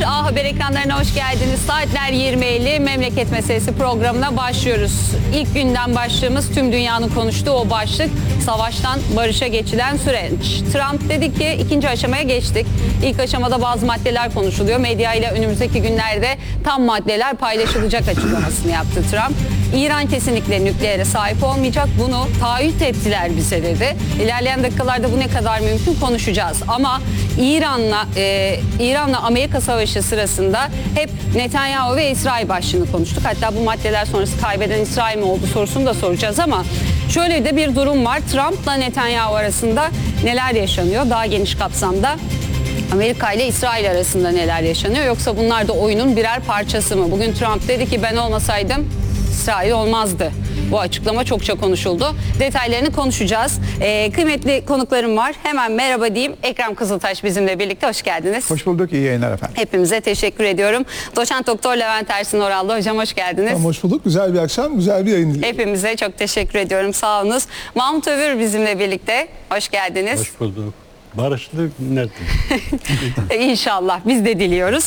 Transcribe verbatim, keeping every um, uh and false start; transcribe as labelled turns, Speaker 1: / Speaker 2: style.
Speaker 1: A Haber ekranlarına hoş geldiniz. Saatler yirmi elli Memleket Meselesi programına başlıyoruz. İlk günden başlığımız tüm dünyanın konuştuğu o başlık, savaştan barışa geçilen süreç. Trump dedi ki ikinci aşamaya geçtik. İlk aşamada bazı maddeler konuşuluyor. Medya ile önümüzdeki günlerde tam maddeler paylaşılacak açıklamasını yaptı Trump. İran kesinlikle nükleere sahip olmayacak. Bunu taahhüt ettiler bize dedi. İlerleyen dakikalarda bu ne kadar mümkün konuşacağız. Ama İran'la e, İran'la Amerika Savaşı sırasında hep Netanyahu ve İsrail başlığını konuştuk. Hatta bu maddeler sonrası kaybeden İsrail mi oldu sorusunu da soracağız ama şöyle de bir durum var. Trump'la Netanyahu arasında neler yaşanıyor? Daha geniş kapsamda Amerika ile İsrail arasında neler yaşanıyor? Yoksa bunlar da oyunun birer parçası mı? Bugün Trump dedi ki ben olmasaydım İsrail olmazdı. Bu açıklama çokça konuşuldu. Detaylarını konuşacağız. Ee, kıymetli konuklarım var. Hemen merhaba diyeyim. Ekrem Kızıltaş bizimle birlikte. Hoş geldiniz.
Speaker 2: Hoş bulduk. İyi yayınlar efendim.
Speaker 1: Hepimize teşekkür ediyorum. Doçent Doktor Levent Ersin Orallı hocam hoş geldiniz.
Speaker 2: Tamam, hoş bulduk. Güzel bir akşam, güzel bir yayın diliyorum.
Speaker 1: Hepimize çok teşekkür ediyorum. Sağ olunuz. Mahmut Övür bizimle birlikte. Hoş geldiniz.
Speaker 3: Hoş bulduk. Barışlı nerede?
Speaker 1: İnşallah biz de diliyoruz.